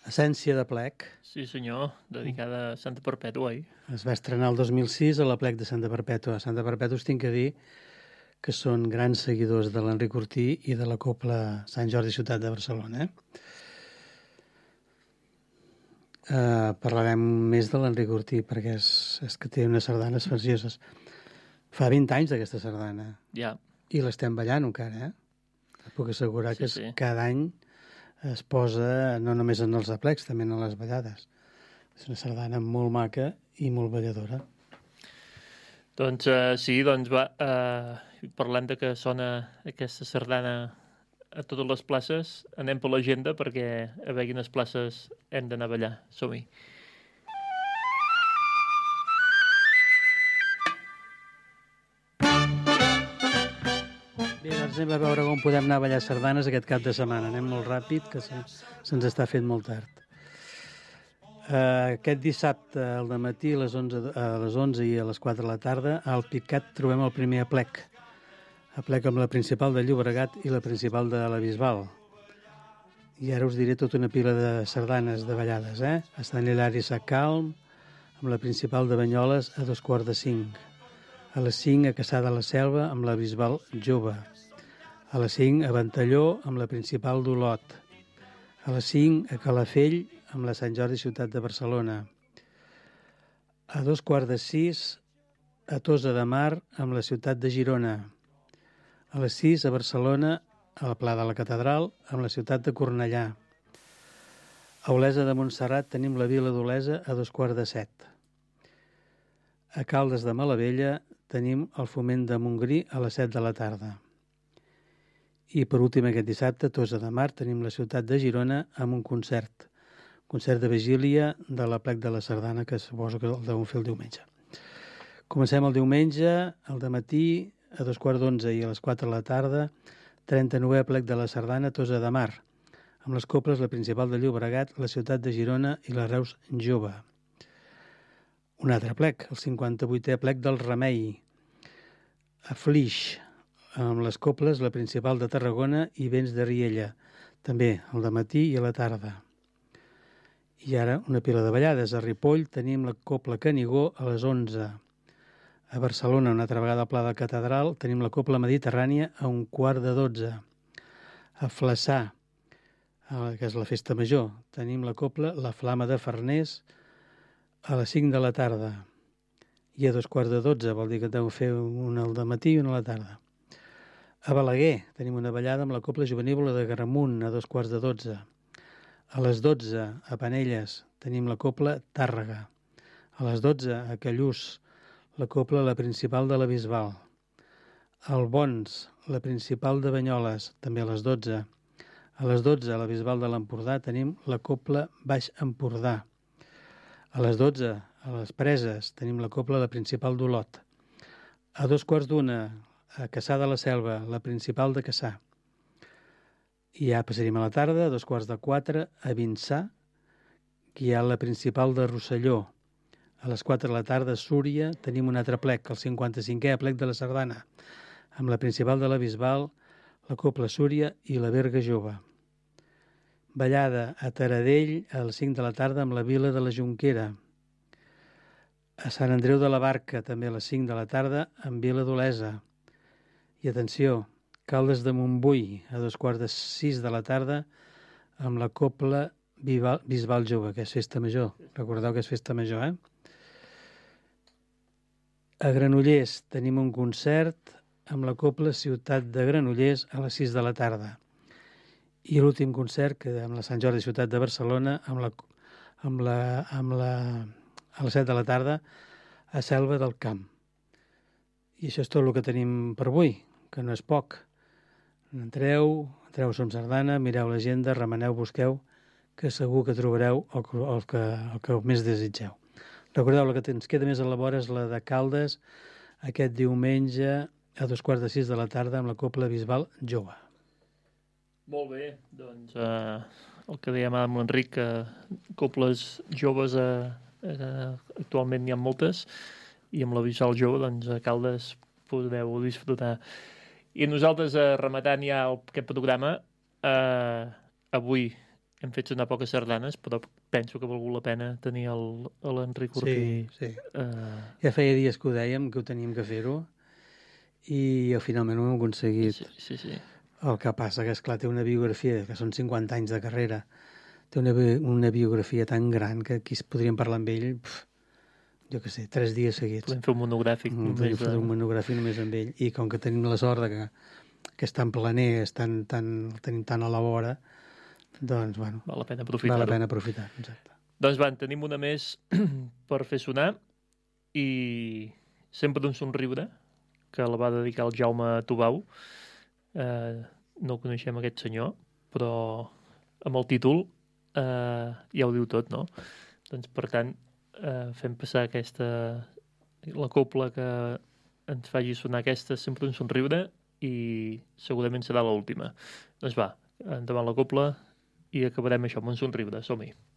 Essència de plec. Sí, senyor, dedicada a Santa Perpètua, Es va estrenar el 2006 a la plec de Santa Perpètua. A Santa Perpètua us tinc que dir que són grans seguidors de l'Enric Ortí i de la Cobla Sant Jordi Ciutat de Barcelona. Parlarem més de l'Enric Ortí perquè és que té unes sardanes precioses. Fa 20 anys d'aquesta sardana. Ja. I l'estem ballant encara, Et puc assegurar que cada any es posa no només en els aplecs, també en les ballades. És una sardana molt maca i molt balladora. Doncs sí, doncs va, parlant de que sona aquesta sardana a totes les places, anem per l'agenda perquè a veure quines places hem d'anar a ballar. Som-hi. Bé, doncs anem a veure com podem anar a ballar sardanes aquest cap de setmana. Anem molt ràpid, que se'ns està fent molt tard. Aquest dissabte al dematí a les 11 i a les 4 de la tarda al Picat trobem el primer aplec. Aplec amb la principal de Llobregat i la principal de la Bisbal. I ara us diré tota una pila de sardanes de ballades, Estan Hilari Sa Calm, amb la principal de Banyoles a 4:45. A les 5 a Caçà de la Selva amb la Bisbal Jove. A les 5 a Ventalló amb la principal d'Olot. A les 5 a Calafell amb la Sant Jordi Ciutat de Barcelona. A 5:15 a Tossa de Mar amb la ciutat de Girona. A les 6 a Barcelona a la Pla de la Catedral amb la ciutat de Cornellà. A Olesa de Montserrat tenim la Vila d'Olesa a 6:45. A Caldes de Malavella tenim el Foment de Montgrí a les 7 de la tarda. I per últim aquest dissabte a Tossa de Mar tenim la ciutat de Girona amb un concert de vigília de l'aplec de la sardana, que suposo que el deuen fer el diumenge. Comencem el diumenge al dematí a 2:15 i a les 4 de la tarda 39è aplec de la sardana a Tossa de Mar, amb les coples la principal de Llobregat, la ciutat de Girona i la Reus Jove. Un altre aplec, el 58è aplec del Remei, a Flix, amb les coples la principal de Tarragona i Vents de Riella, també al dematí i a la tarda. I ara una pila de ballades. A Ripoll tenim la copla Canigó a les 11. A Barcelona, una altra vegada al Pla de Catedral, tenim la copla Mediterrània a 11:15. A Flaçà, que és la festa major, tenim la copla La Flama de Farners a les 5 de la tarda. I a 2:15, vol dir que deu fer una al dematí i una a la tarda. A Balaguer tenim una ballada amb la copla Jovenívola de Gramunt a 2:15. A les 12 a Penelles tenim la copla Tàrrega. A les 12 a Callús la copla La Principal de la Bisbal. Al Bons la Principal de Banyoles, també a les 12. A les 12 a la Bisbal de l'Empordà tenim la copla Baix Empordà. A les 12 a les Preses tenim la copla La Principal d'Olot. A 2:15 a Caçà de la Selva, la Principal de Caçà. I ja passaríem a la tarda, a 3:45 a Vinçà, que hi ha la Principal de Rosselló. A les 4 de la tarda a Súria tenim un altre plec, el 55è aplec de la sardana, amb la Principal de la Bisbal, la copla Súria i la Berga Jove. Ballada a Taradell a les 5 de la tarda amb la Vila de la Jonquera. A Sant Andreu de la Barca, també a les 5 de la tarda, amb Vila d'Olesa. I atenció, Caldes de Montbui, a 5:45 de la tarda, amb la copla Bisbal Jove, que és festa major. Recordeu que és festa major, A Granollers tenim un concert amb la copla Ciutat de Granollers a les 6 de la tarda. I l'últim concert, que amb la Sant Jordi Ciutat de Barcelona, a les 7 de la tarda, a Selva del Camp. I això és tot el que tenim per avui, que no és poc. Entreu Som Sardana, mireu l'agenda, remeneu, busqueu, que segur que trobareu el que més desitgeu. Recordeu, la que ens queda més a la vora és la de Caldes, aquest diumenge a 5:45 de la tarda amb la copla Bisbal Jove. Molt bé, doncs el que dèiem amb l'Enric, que coples joves actualment n'hi ha moltes, i amb la Bisbal Jove doncs a Caldes podeu disfrutar. I nosaltres, rematant ja aquest programa, avui hem fet sonar poques sardanes, però penso que ha valgut la pena tenir l'Enric Urpí. Sí. Ja feia dies que ho dèiem, que ho teníem que fer-ho, i finalment ho hem aconseguit. Sí. El que passa que, esclar, té una biografia, que són 50 anys de carrera, té una biografia tan gran que aquí podríem parlar amb ell, jo què sé, 3 dies seguits. Podem fer un monogràfic. Podríem fer un monogràfic només amb ell. I com que tenim la sort que és tan planer, el tenim tan a la vora, doncs, bueno, val la pena aprofitar-ho. Val la pena aprofitar, exacte. Doncs va, tenim una més per fer sonar i sempre d'un somriure, que la va dedicar el Jaume Tubau. No coneixem aquest senyor, però amb el títol ja ho diu tot, no? Doncs, per tant, fem passar la copla que ens faci sonar aquesta sempre un somriure i segurament serà l'última. Doncs va, endavant la copla i acabarem això amb un somriure. Som-hi.